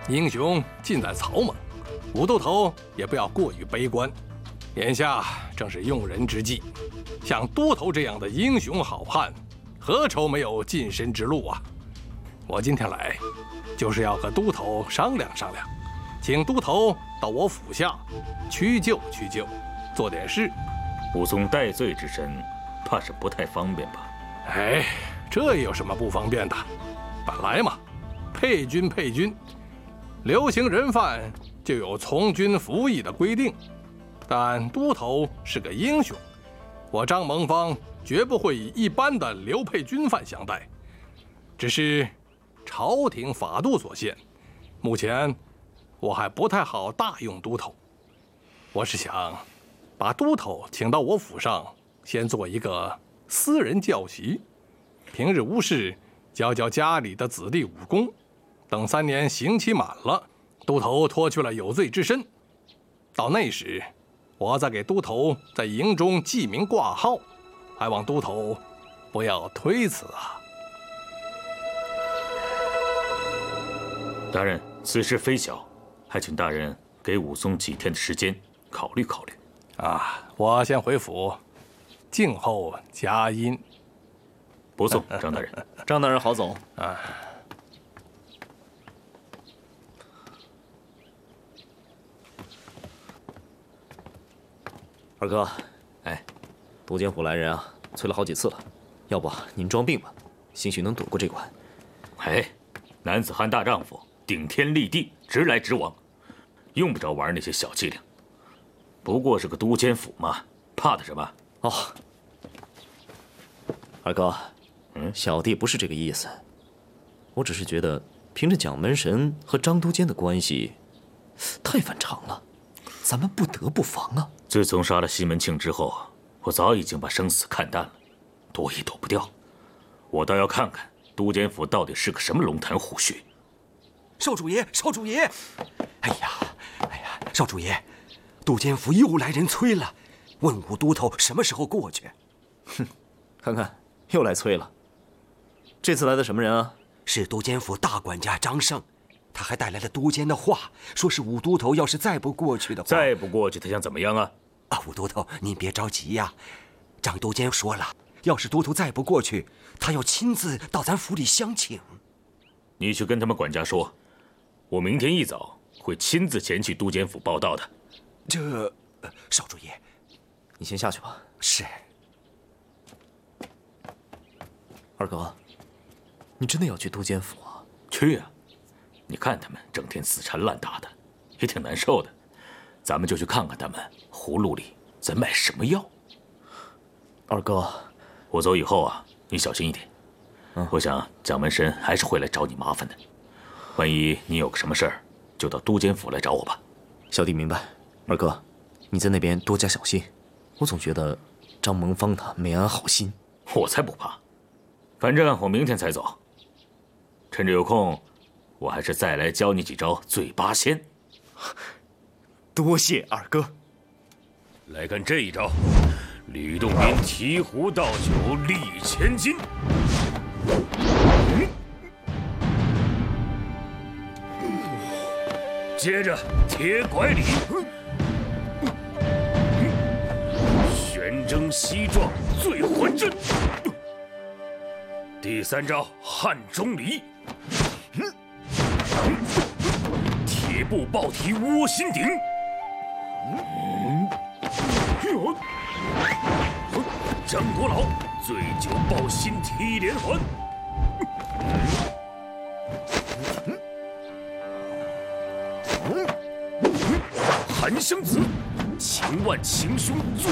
英雄尽在草莽，武都头也不要过于悲观。眼下正是用人之际，像都头这样的英雄好汉，何愁没有晋升之路啊？我今天来，就是要和都头商量商量，请都头到我府下屈就屈就，做点事。 武松戴罪之身，怕是不太方便吧？ 哎，这有什么不方便的？本来嘛，配军，流行人犯就有从军服役的规定。但都头是个英雄，我张蒙方绝不会以一般的流配军犯相待。只是朝廷法度所限，目前我还不太好大用都头。我是想把都头请到我府上，先做一个私人教习，平日无事教教家里的子弟武功。等3年刑期满了，都头脱去了有罪之身，到那时，我再给都头在营中记名挂号，还望都头不要推辞啊！ 大人，此事非小，还请大人给武松几天的时间考虑考虑。 啊，我先回府，静候佳音。 不送，张大人。 张大人好走。 啊。 二哥，哎，都监府来人啊，催了好几次了，要不您装病吧，兴许能躲过这关。 哎，男子汉大丈夫，顶天立地，直来直往，用不着玩那些小伎俩。不过是个都监府嘛，怕的什么？ 哦，二哥，小弟不是这个意思，我只是觉得凭着蒋门神和张都监的关系，太反常了，咱们不得不防啊。 自从杀了西门庆之后，我早已经把生死看淡了，躲也躲不掉。我倒要看看都监府到底是个什么龙潭虎穴。 少主爷，少主爷！哎呀，少主爷，都监府又来人催了，问武都头什么时候过去。 哼，看看又来催了。这次来的什么人啊？ 是都监府大管家张胜，他还带来了都监的话，说是武都头要是再不过去的话， 再不过去他想怎么样啊？ 武都头您别着急呀，张都监说了，要是都头再不过去，他要亲自到咱府里相请。 你去跟他们管家说，我明天一早会亲自前去都监府报到的。 少主爷， 你先下去吧。 是。 二哥，你真的要去都监府啊？ 去啊！你看他们整天死缠烂打的，也挺难受的。咱们就去看看他们葫芦里在卖什么药。 二哥， 我走以后啊，你小心一点。我想蒋门神还是会来找你麻烦的。万一你有个什么事儿，就到都监府来找我吧。 小弟明白。二哥，你在那边多加小心。我总觉得张蒙方他没安好心。 我才不怕。反正我明天才走。趁着有空，我还是再来教你几招醉八仙。 多谢二哥。 来看这一招，吕洞宾提壶倒酒立千金。接着铁拐李，悬征西撞醉还阵。第3招汉钟离，铁步抱提窝心顶。张国老醉酒抱心踢连环。韩湘子情万情凶醉